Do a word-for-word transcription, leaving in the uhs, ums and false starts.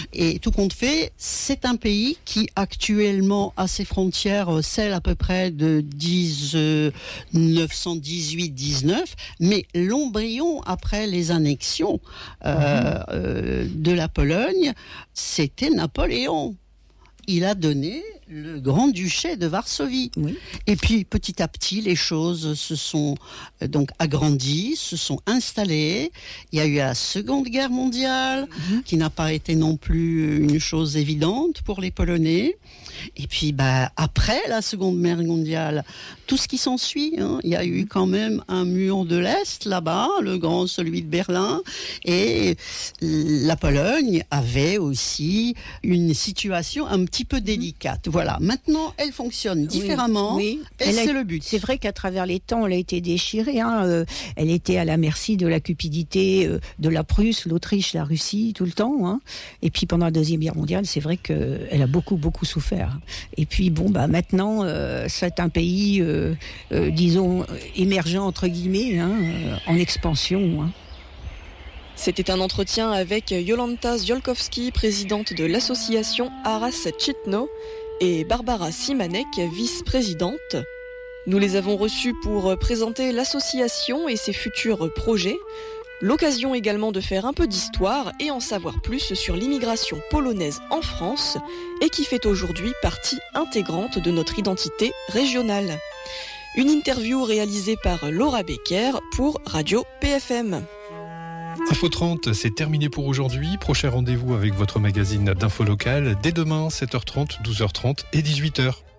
Et tout compte fait, c'est un pays qui actuellement a ses frontières, celles à peu près de dix-neuf cent dix-huit dix-neuf, mais l'embryon après les annexions euh, mmh. euh, de la Pologne, c'était Napoléon. Il a donné le Grand-Duché de Varsovie. Oui. Et puis, petit à petit, les choses se sont euh, donc agrandies, se sont installées. Il y a eu la Seconde Guerre mondiale, mmh. qui n'a pas été non plus une chose évidente pour les Polonais. Et puis, bah, après la Seconde Guerre mondiale, tout ce qui s'ensuit, hein, il y a eu quand même un mur de l'Est là-bas, le grand, celui de Berlin. Et la Pologne avait aussi une situation un petit peu délicate. Voilà. Maintenant, elle fonctionne différemment. Oui, oui. Et c'est a, le but. C'est vrai qu'à travers les temps, elle a été déchirée. Hein. Euh, elle était à la merci de la cupidité euh, de la Prusse, l'Autriche, la Russie, tout le temps. Hein. Et puis pendant la Deuxième Guerre mondiale, c'est vrai qu'elle a beaucoup, beaucoup souffert. Et puis bon, bah maintenant, euh, c'est un pays, euh, euh, disons, émergent entre guillemets, hein, euh, en expansion. Hein. C'était un entretien avec Jolanta Ziolkowski, présidente de l'association Aras Chitno, et Barbara Simanek, vice-présidente. Nous les avons reçus pour présenter l'association et ses futurs projets. L'occasion également de faire un peu d'histoire et en savoir plus sur l'immigration polonaise en France et qui fait aujourd'hui partie intégrante de notre identité régionale. Une interview réalisée par Laura Becker pour Radio P F M. Info trente, c'est terminé pour aujourd'hui. Prochain rendez-vous avec votre magazine d'info locale dès demain, sept heures trente, douze heures trente et dix-huit heures.